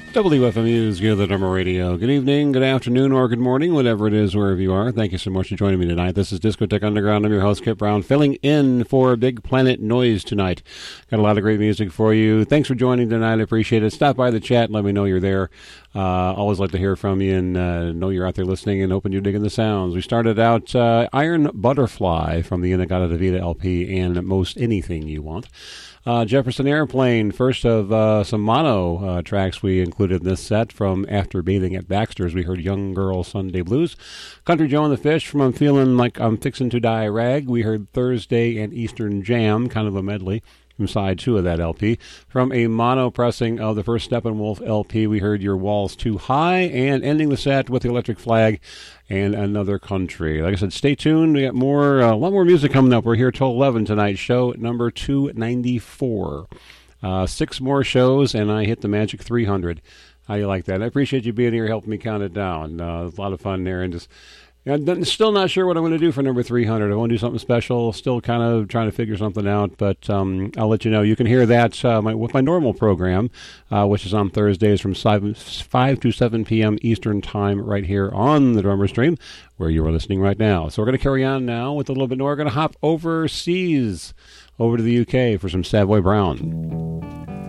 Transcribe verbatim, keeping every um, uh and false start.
W F M U's Give the Drummer Radio. Good evening, good afternoon, or good morning, whatever it is, wherever you are. Thank you so much for joining me tonight. This is Discotheque Underground. I'm your host, Kip Brown, filling in for Big Planet Noise tonight. Got a lot of great music for you. Thanks for joining tonight. I appreciate it. Stop by the chat and let me know you're there. Uh, always like to hear from you and uh, know you're out there listening and hoping you're digging the sounds. We started out uh, Iron Butterfly from the In-A-Gadda-Da-Vida L P and Most Anything You Want. Uh, Jefferson Airplane, first of uh, some mono uh, tracks we included in this set. From After Bathing at Baxter's, we heard Young Girl Sunday Blues. Country Joe and the Fish, from I'm Feeling Like I'm Fixin' to Die Rag, we heard Thursday and Eastern Jam, kind of a medley from side two of that L P. From a mono pressing of the first Steppenwolf L P, we heard Your Walls Too High, and ending the set with the Electric Flag and Another Country. Like I said, stay tuned. We got more, uh, a lot more music coming up. We're here till eleven tonight, show number two ninety-four. Uh, six more shows, and I hit the magic three hundred. How do you like that? I appreciate you being here, helping me count it down. Uh, it's a lot of fun there, and just I'm still not sure what I'm going to do for number three hundred. I want to do something special. Still kind of trying to figure something out, but um, I'll let you know. You can hear that uh, my, with my normal program, uh, which is on Thursdays from five to seven p.m. Eastern Time right here on the Drummer Stream, where you are listening right now. So we're going to carry on now with a little bit more. We're going to hop overseas, over to the U K for some Savoy Brown.